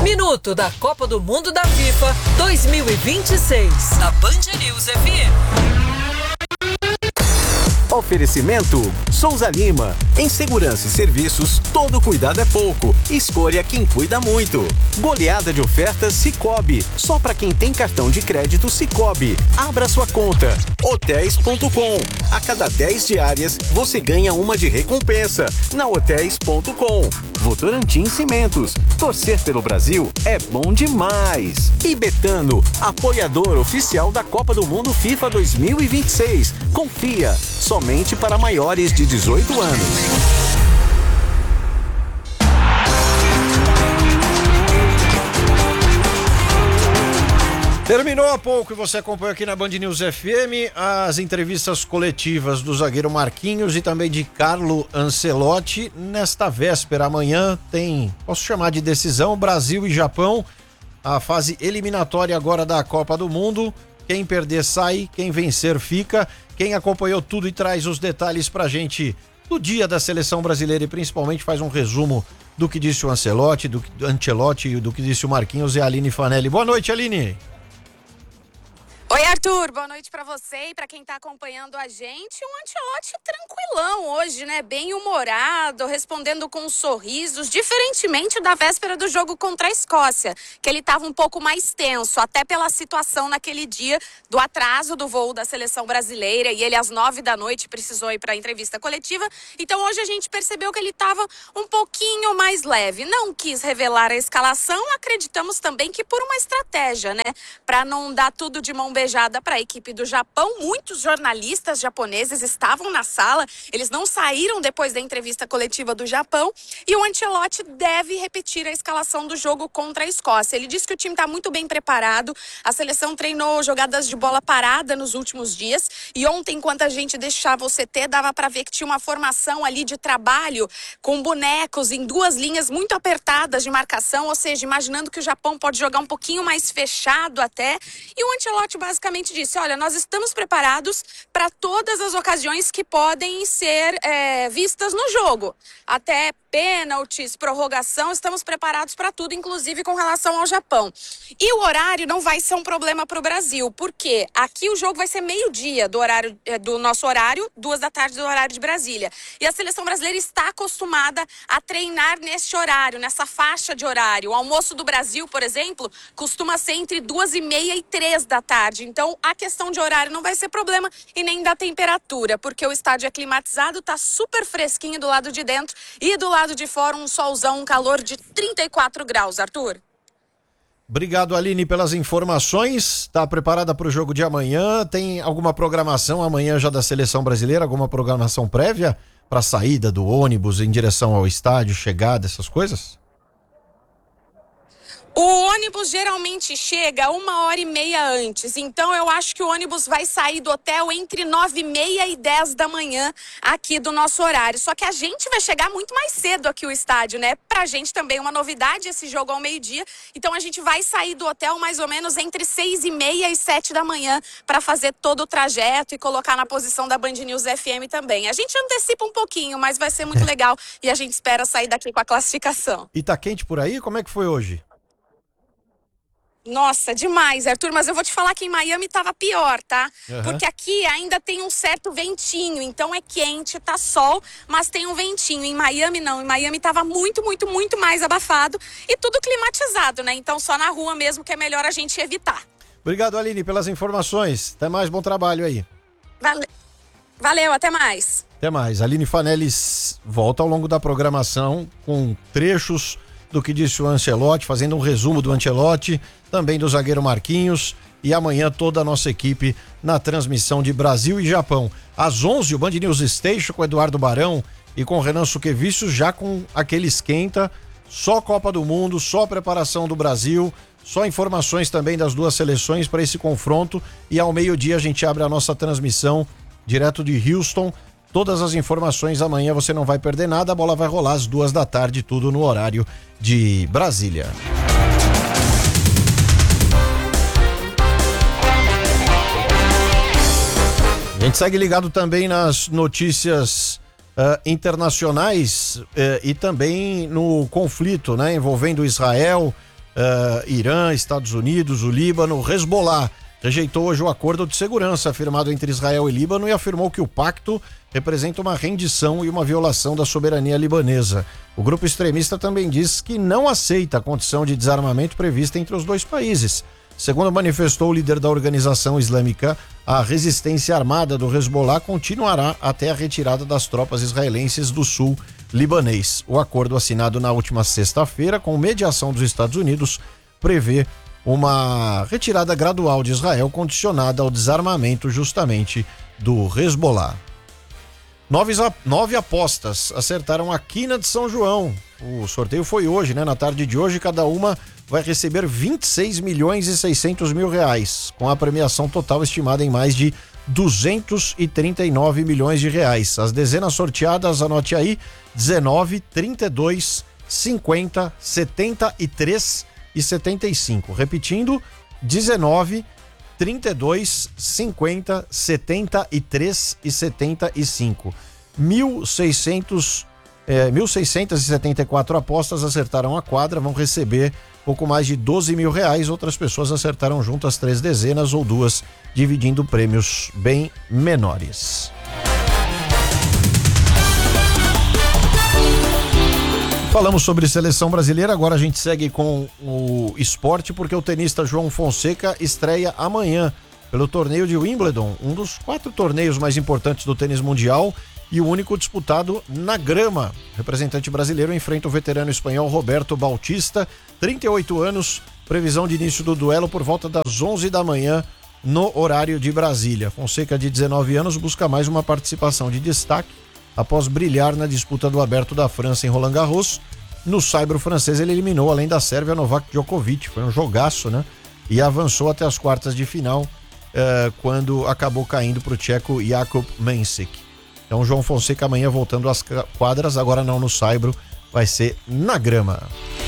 Minuto da Copa do Mundo da FIFA 2026. Na Band News FM. Oferecimento Souza Lima. Em segurança e serviços, todo cuidado é pouco. Escolha quem cuida muito. Goleada de ofertas Sicoob. Só para quem tem cartão de crédito Sicoob. Abra sua conta. Hotéis.com. A cada 10 diárias, você ganha uma de recompensa. Na Hotéis.com. Votorantim Cimentos. Torcer pelo Brasil é bom demais. E Betano, apoiador oficial da Copa do Mundo FIFA 2026. Confia. Somente para maiores de 18 anos. Terminou há pouco e você acompanhou aqui na Band News FM as entrevistas coletivas do zagueiro Marquinhos e também de Carlo Ancelotti. Nesta véspera, amanhã tem, posso chamar de decisão, Brasil e Japão, a fase eliminatória agora da Copa do Mundo. Quem perder sai, quem vencer fica. Quem acompanhou tudo e traz os detalhes pra gente do dia da seleção brasileira e principalmente faz um resumo do que disse o Ancelotti, do que disse o Marquinhos, é a Aline Fanelli. Boa noite, Aline. Oi, Arthur, boa noite pra você e pra quem tá acompanhando a gente. Um Ancelotti tranquilão hoje, né? Bem humorado, respondendo com sorrisos, diferentemente da véspera do jogo contra a Escócia, que ele tava um pouco mais tenso, até pela situação naquele dia do atraso do voo da seleção brasileira, e ele às 9 da noite precisou ir pra entrevista coletiva. Então hoje a gente percebeu que ele tava um pouquinho mais leve. Não quis revelar a escalação, acreditamos também que por uma estratégia, né? Pra não dar tudo de mão beijada para a equipe do Japão. Muitos jornalistas japoneses estavam na sala, eles não saíram depois da entrevista coletiva do Japão, e o Ancelotti deve repetir a escalação do jogo contra a Escócia. Ele disse que o time está muito bem preparado, a seleção treinou jogadas de bola parada nos últimos dias, e ontem, enquanto a gente deixava o CT, dava para ver que tinha uma formação ali de trabalho com bonecos em duas linhas muito apertadas de marcação, ou seja, imaginando que o Japão pode jogar um pouquinho mais fechado até, e o Ancelotti basicamente disse, olha, nós estamos preparados para todas as ocasiões que podem ser vistas no jogo. Até pênaltis, prorrogação, estamos preparados para tudo, inclusive com relação ao Japão. E o horário não vai ser um problema para o Brasil, porque aqui o jogo vai ser meio-dia do nosso horário, 2 da tarde do horário de Brasília. E a seleção brasileira está acostumada a treinar neste horário, nessa faixa de horário. O almoço do Brasil, por exemplo, costuma ser entre 2h30 e 3 da tarde. Então, a questão de horário não vai ser problema e nem da temperatura, porque o estádio é climatizado, tá super fresquinho do lado de dentro e do lado de fora um solzão, um calor de 34 graus, Arthur. Obrigado, Aline, pelas informações. Tá preparada para o jogo de amanhã? Tem alguma programação amanhã já da seleção brasileira? Alguma programação prévia para saída do ônibus em direção ao estádio, chegada, essas coisas? O ônibus geralmente chega 1h30 antes, então eu acho que o ônibus vai sair do hotel entre 9h30 e 10 da manhã aqui do nosso horário. Só que a gente vai chegar muito mais cedo aqui o estádio, né? Pra gente também uma novidade esse jogo ao meio-dia, então a gente vai sair do hotel mais ou menos entre 6h30 e 7 da manhã para fazer todo o trajeto e colocar na posição da Band News FM também. A gente antecipa um pouquinho, mas vai ser muito legal e a gente espera sair daqui com a classificação. E tá quente por aí? Como é que foi hoje? Nossa, demais, Arthur, mas eu vou te falar que em Miami tava pior, tá? Porque aqui ainda tem um certo ventinho, então é quente, tá sol, mas tem um ventinho. Em Miami não, em Miami tava muito, muito, muito mais abafado e tudo climatizado, né? Então só na rua mesmo que é melhor a gente evitar. Obrigado, Aline, pelas informações. Até mais, bom trabalho aí. Valeu, até mais. Até mais. Aline Fanelli volta ao longo da programação com trechos do que disse o Ancelotti, fazendo um resumo do Ancelotti, também do zagueiro Marquinhos, e amanhã toda a nossa equipe na transmissão de Brasil e Japão. Às 11, o Band News Station com Eduardo Barão e com Renan Suquevicius, já com aquele esquenta, só Copa do Mundo, só preparação do Brasil, só informações também das duas seleções para esse confronto, e ao meio-dia a gente abre a nossa transmissão direto de Houston. Todas as informações amanhã, você não vai perder nada, a bola vai rolar às 2 da tarde, tudo no horário de Brasília. A gente segue ligado também nas notícias internacionais e também no conflito, né, envolvendo Israel Irã, Estados Unidos, o Líbano. Hezbollah rejeitou hoje o acordo de segurança firmado entre Israel e Líbano e afirmou que o pacto representa uma rendição e uma violação da soberania libanesa. O grupo extremista também diz que não aceita a condição de desarmamento prevista entre os dois países. Segundo manifestou o líder da organização islâmica, a resistência armada do Hezbollah continuará até a retirada das tropas israelenses do sul libanês. O acordo assinado na última sexta-feira, com mediação dos Estados Unidos, prevê uma retirada gradual de Israel condicionada ao desarmamento justamente do Hezbollah. 9 apostas acertaram a quina de São João. O sorteio foi hoje, né? Na tarde de hoje, cada uma vai receber 26 milhões e 600 mil reais, com a premiação total estimada em mais de 239 milhões de reais. As dezenas sorteadas, anote aí, 19, 32, 50, 73 e 75. Repetindo, 19, 32, 50, 73 e 75. 1.674 apostas acertaram a quadra, vão receber pouco mais de 12 mil reais. Outras pessoas acertaram junto as 3 dezenas ou 2, dividindo prêmios bem menores. Falamos sobre seleção brasileira, agora a gente segue com o esporte, porque o tenista João Fonseca estreia amanhã pelo torneio de Wimbledon, um dos 4 torneios mais importantes do tênis mundial e o único disputado na grama. O representante brasileiro enfrenta o veterano espanhol Roberto Bautista, 38 anos, previsão de início do duelo por volta das 11 da manhã no horário de Brasília. Fonseca, de 19 anos, busca mais uma participação de destaque após brilhar na disputa do Aberto da França em Roland Garros. No saibro francês ele eliminou, além da Sérvia, Novak Djokovic, foi um jogaço, né? E avançou até as quartas de final, quando acabou caindo para o tcheco Jakub Mensik. Então João Fonseca amanhã voltando às quadras, agora não no saibro, vai ser na grama.